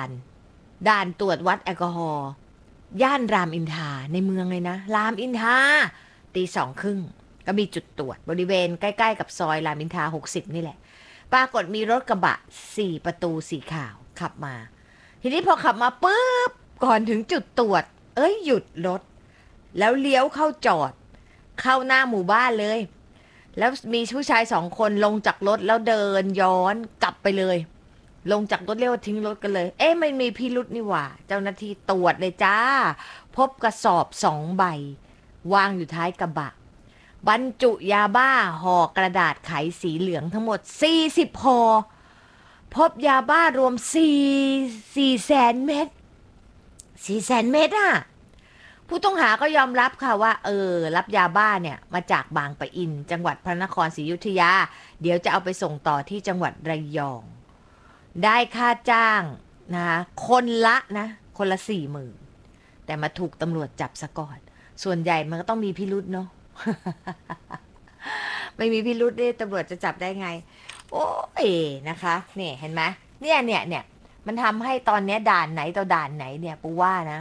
ด่านตรวจวัดแอลกอฮอล์ย่านรามอินทราในเมืองเลยนะรามอินทรา2:30ก็มีจุดตรวจบริเวณใกล้ๆกับซอยรามอินทรา60นี่แหละปรากฏมีรถกระบะ4ประตูสีขาวขับมาทีนี้พอขับมาปุ๊บก่อนถึงจุดตรวจหยุดรถแล้วเลี้ยวเข้าจอดเข้าหน้าหมู่บ้านเลยแล้วมีผู้ชาย2 คนลงจากรถแล้วเดินย้อนกลับไปเลยลงจากรถเรียกว่าทิ้งรถกันเลยมันมีพิรุษนี่หว่าเจ้าหน้าที่ตรวจเลยจ้าพบกระสอบ2 ใบวางอยู่ท้ายกระบะบรรจุยาบ้าห่อกระดาษไขสีเหลืองทั้งหมด40 ห่อพบยาบ้ารวม4แสนเม็ด4แสนเม็ดอ่ะผู้ต้องหาก็ยอมรับค่ะว่ารับยาบ้าเนี่ยมาจากบางปะอินจังหวัดพระนครศรีอยุธยาเดี๋ยวจะเอาไปส่งต่อที่จังหวัดระยองได้ค่าจ้างนะคนละ40,000แต่มาถูกตำรวจจับซะก่อนส่วนใหญ่มันก็ต้องมีพิรุธเนาะ ไม่มีพิรุธนี่ตำรวจจะจับได้ไงโอ้ยนะคะเนี่ยเห็นไหมเนี่ยมันทำให้ตอนนี้ด่านไหนต่อด่านไหนเนี่ยปูว่านะ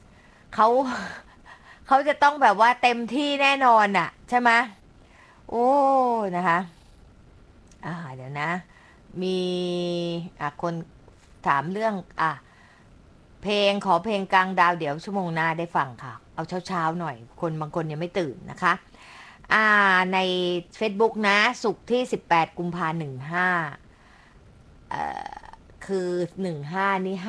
เขาจะต้องแบบว่าเต็มที่แน่นอนอะใช่ไหมโอ้นะคะเดี๋ยวนะมีคนถามเรื่องขอเพลงกลางดาวเดี๋ยวชั่วโมงหน้าได้ฟังค่ะเอาเช้าหน่อยคนบางคนยังไม่ตื่นนะคะใน Facebook นะศุกร์ที่18 กุมภาพันธ์คือ15นี่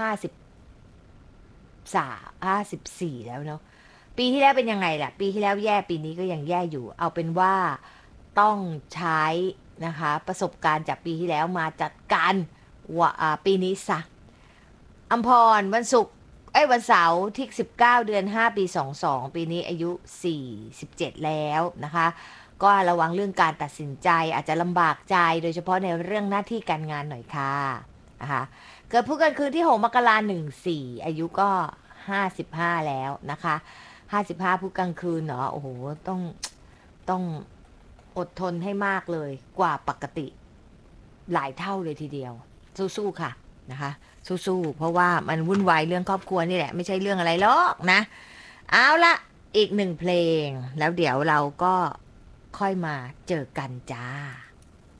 54แล้วเนาะปีที่แล้วเป็นยังไงล่ะปีที่แล้วแย่ปีนี้ก็ยังแย่อยู่เอาเป็นว่าต้องใช้นะคะประสบการณ์จากปีที่แล้วมาจัดการปีนี้ซะอัมพรวันศุกร์วันเสาร์ที่19เดือน5ปี22ปีนี้อายุ47แล้วนะคะก็ระวังเรื่องการตัดสินใจอาจจะลำบากใจโดยเฉพาะในเรื่องหน้าที่การงานหน่อยค่ะนะคะเกิดพุธกลางคืนที่6 มกราคม14อายุก็55แล้วนะคะ55พุธกลางคืนเนาะโอ้โหต้องอดทนให้มากเลยกว่าปกติหลายเท่าเลยทีเดียวสู้ๆค่ะนะคะสู้ๆเพราะว่ามันวุ่นวายเรื่องครอบครัวนี่แหละไม่ใช่เรื่องอะไรหรอกนะเอาละอีก1 เพลงแล้วเดี๋ยวเราก็ค่อยมาเจอกันจ้า